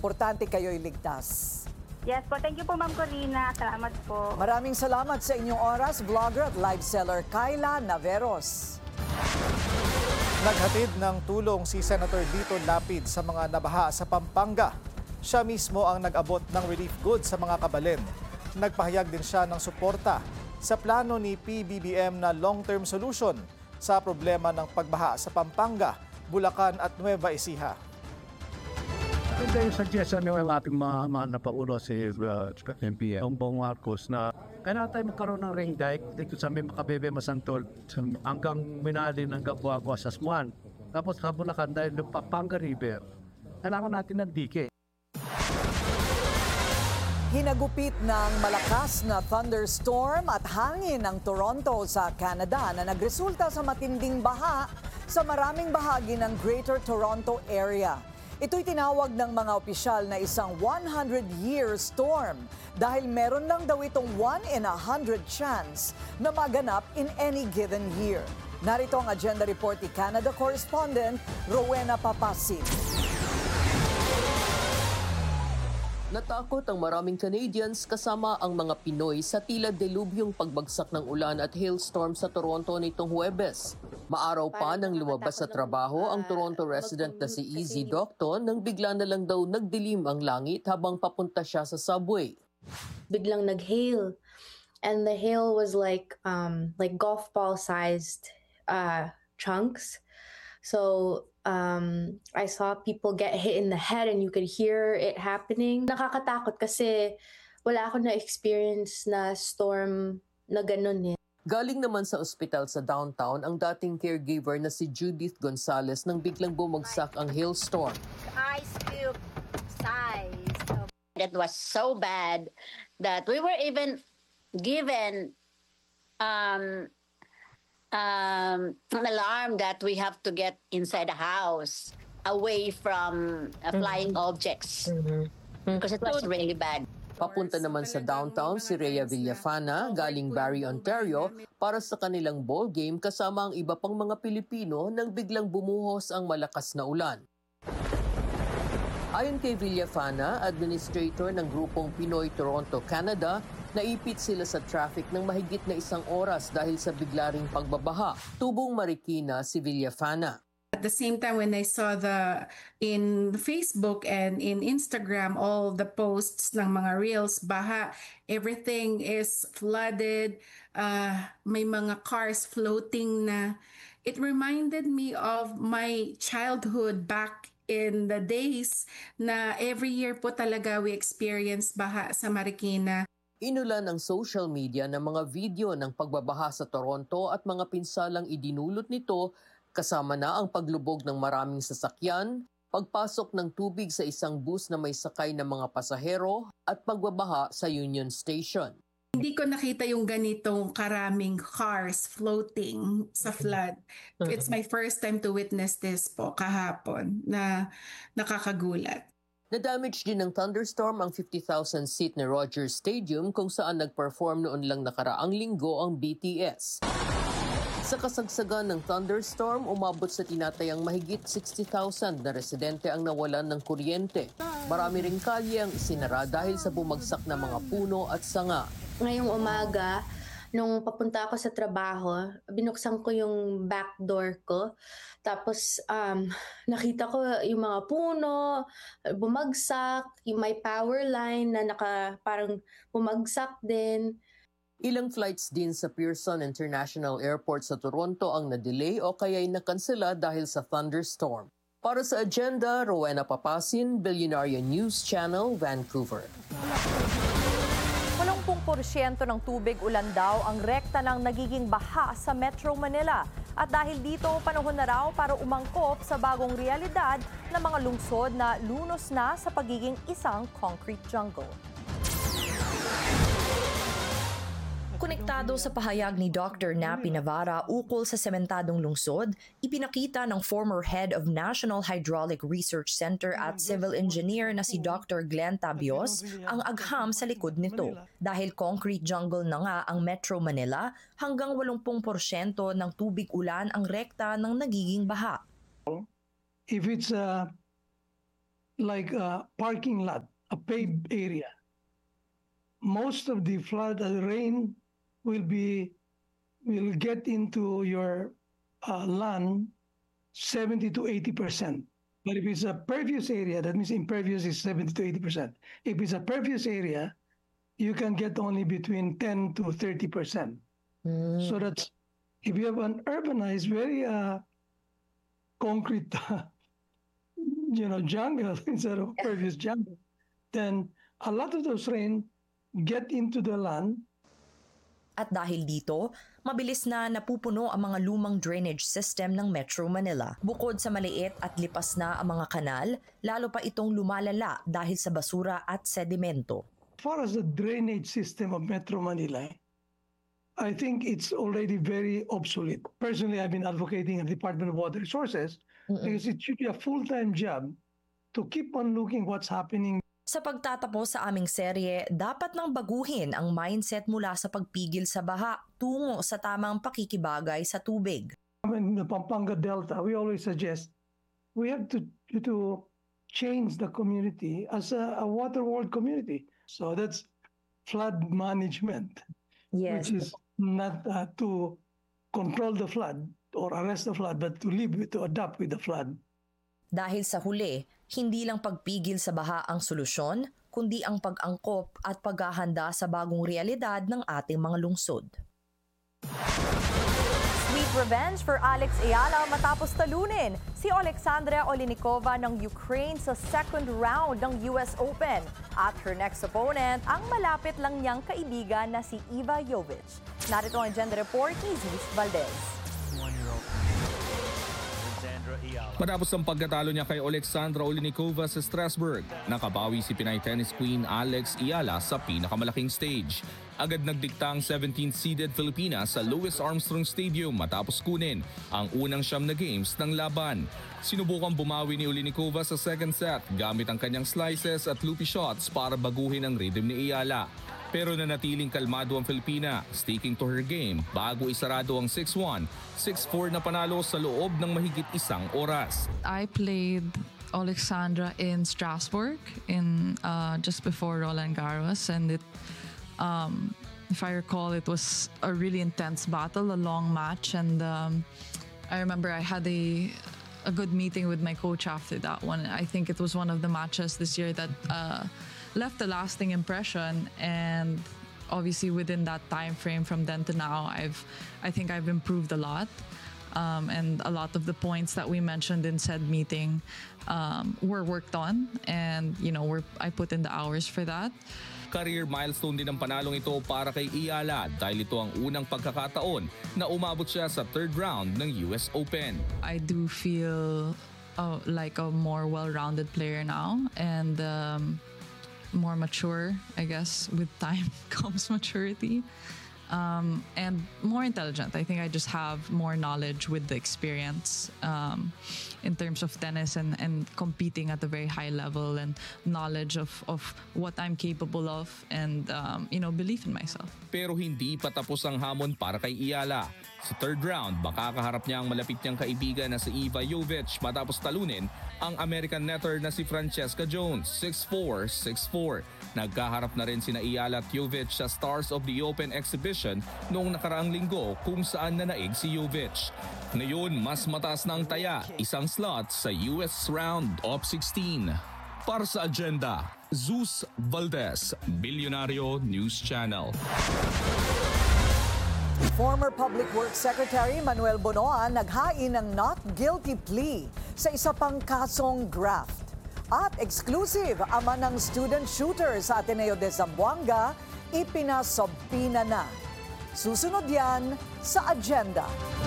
importante kayo'y ligtas. Yes po, thank you po Ma'am Corina. Salamat po. Maraming salamat sa inyong oras, vlogger at live seller Kyla Naveros. Naghatid ng tulong si Senator Lito Lapid sa mga nabaha sa Pampanga. Siya mismo ang nag-abot ng relief goods sa mga kabalin. Nagpahayag din siya ng suporta sa plano ni PBBM na long-term solution sa problema ng pagbaha sa Pampanga, Bulacan at Nueva Ecija. Ito yung suggestion ng ating mga napaulo si MPM, Bongbong Marcos, na kaya tayo magkaroon ng ring dike dito sa may Makabebe Masantol hanggang Minalin, hanggang Buagua sa Smuan. Tapos sa Bulacan dahil ng Pampanga River. Kailangan natin ng dike. Hinagupit ng malakas na thunderstorm at hangin ng Toronto sa Canada na nagresulta sa matinding baha sa maraming bahagi ng Greater Toronto Area. Ito'y tinawag ng mga opisyal na isang 100-year storm dahil meron lang daw itong 1 in 100 chance na maganap in any given year. Narito ang agenda report ni Canada correspondent Rowena Papasit. Natakot ang maraming Canadians kasama ang mga Pinoy sa tila delubyong pagbagsak ng ulan at hailstorm sa Toronto nitong Huwebes. Maaraw pa nang lumabas sa trabaho ang Toronto resident na si Izzy Docton nang bigla na lang daw nagdilim ang langit habang papunta siya sa subway. Biglang nag-hail and the hail was like golf ball sized chunks. So I saw people get hit in the head and you could hear it happening. Nakakatakot kasi wala ako na-experience na storm na ganun eh. Galing naman sa ospital sa downtown ang dating caregiver na si Judith Gonzalez nang biglang bumagsak ang hailstorm. Ice cube size. It was so bad that we were even given an alarm that we have to get inside the house away from flying objects because it was really bad. Papunta naman sa downtown si Rhea Villafana galing Barrie, Ontario para sa kanilang ball game kasama ang iba pang mga Pilipino nang biglang bumuhos ang malakas na ulan. Ayon kay Villafana, administrator ng grupong Pinoy Toronto, Canada, naipit sila sa traffic ng mahigit na 1 oras dahil sa biglaring pagbabaha. Tubong Marikina si Villafana. At the same time, when I saw in Facebook and in Instagram, all the posts ng mga reels, baha, everything is flooded, may mga cars floating na. It reminded me of my childhood back in the days na every year po talaga we experience baha sa Marikina. Inulan ng social media ng mga video ng pagbabaha sa Toronto at mga pinsalang idinulot nito kasama na ang paglubog ng maraming sasakyan, pagpasok ng tubig sa isang bus na may sakay ng mga pasahero at pagbabaha sa Union Station. Hindi ko nakita yung ganitong karaming cars floating sa flood. It's my first time to witness this po kahapon na nakakagulat. Na-damage din ng thunderstorm ang 50,000-seat na Rogers Stadium kung saan nag-perform noon lang nakaraang linggo ang BTS. Sa kasagsagan ng thunderstorm, umabot sa tinatayang mahigit 60,000 na residente ang nawalan ng kuryente. Marami ring kalye ang isinara dahil sa bumagsak na mga puno at sanga. Ngayong umaga, nung papunta ako sa trabaho, binuksan ko yung back door ko. Tapos nakita ko yung mga puno, bumagsak, yung may power line na parang bumagsak din. Ilang flights din sa Pearson International Airport sa Toronto ang na-delay o kaya'y nakansela dahil sa thunderstorm. Para sa agenda, Rowena Papasin, Billionaire News Channel, Vancouver. 80% ng tubig ulan daw ang rekta ng nagiging baha sa Metro Manila. At dahil dito, panahon na raw para umangkop sa bagong realidad ng mga lungsod na lunos na sa pagiging isang concrete jungle. Konektado sa pahayag ni Dr. Napi Navarra ukol sa sementadong lungsod, ipinakita ng former head of National Hydraulic Research Center at civil engineer na si Dr. Glenn Tabios ang agham sa likod nito. Dahil concrete jungle na nga ang Metro Manila, hanggang 80% ng tubig ulan ang rekta ng nagiging baha. If it's like a parking lot, a paved area. Most of the flood rain will get into your lawn 70 to 80%. But if it's a pervious area, that means impervious is 70 to 80%. If it's a pervious area, you can get only between 10 to 30%. So that's, if you have an urbanized, very concrete, jungle instead of pervious jungle, then a lot of those rain get into the land. At dahil dito, mabilis na napupuno ang mga lumang drainage system ng Metro Manila. Bukod sa maliit at lipas na ang mga kanal, lalo pa itong lumalala dahil sa basura at sedimento. As far as the drainage system of Metro Manila, I think it's already very obsolete. Personally, I've been advocating at the Department of Water Resources because it should be a full-time job to keep on looking what's happening. Sa pagtatapos sa aming serye, dapat nang baguhin ang mindset mula sa pagpigil sa baha tungo sa tamang pakikibagay sa tubig. In the Pampanga Delta, we always suggest we have to change the community as a water world community. So that's flood management, which is not to control the flood or arrest the flood, but to adapt with the flood. Dahil sa huli, hindi lang pagpigil sa baha ang solusyon, kundi ang pag-angkop at paghahanda sa bagong realidad ng ating mga lungsod. Sweet revenge for Alex Ayala matapos talunin si Alexandra Oleinikova ng Ukraine sa second round ng US Open. At her next opponent, ang malapit lang niyang kaibigan na si Iva Jovic. Narito ang agenda report ni Zeus Valdez. Matapos ang pagkatalo niya kay Alexandra Oleinikova sa Strasbourg, nakabawi si Pinay tennis queen Alex Ayala sa pinakamalaking stage. Agad nagdikta ang 17th-seeded Pilipinas sa Louis Armstrong Stadium matapos kunin ang unang 9 na games ng laban. Sinubukang bumawi ni Oleinikova sa second set gamit ang kanyang slices at loopy shots para baguhin ang rhythm ni Ayala. Pero nanatiling kalmado ang Filipina, sticking to her game bago isarado ang 6-1, 6-4 na panalo sa loob ng mahigit isang oras. I played Alexandra in Strasbourg in just before Roland Garros, and if I recall, it was a really intense battle, a long match, and I remember I had a good meeting with my coach after that one. I think it was one of the matches this year that left a lasting impression, and obviously within that time frame from then to now, I think I've improved a lot, and a lot of the points that we mentioned in said meeting were worked on, and I put in the hours for that. Career milestone din ang panalong ito para kay Ayala dahil ito ang unang pagkakataon na umabot siya sa third round ng US Open. I do feel like a more well-rounded player now, and more mature, I guess. With time comes maturity, and more intelligent. I think I just have more knowledge with the experience in terms of tennis and competing at a very high level, and knowledge of what I'm capable of, and belief in myself. Pero hindi pa tapos ang hamon para kay Ayala. Sa third round, makakaharap niya ang malapit niyang kaibigan na si Iva Jovic matapos talunin ang American netter na si Francesca Jones, 6-4, 6-4. Nagkaharap na rin sina Ayala at Jovic sa Stars of the Open exhibition noong nakaraang linggo kung saan nanaig si Jovic. Ngayon, mas mataas na ang taya, isang slot sa US round of 16. Para sa agenda, Zeus Valdez, Bilyonaryo News Channel. Former Public Works Secretary Manuel Bonoan naghain ng not guilty plea sa isa pang kasong graft. At exclusive, ama ng student shooter sa Ateneo de Zamboanga, ipinasubpina na. Susunod yan sa agenda.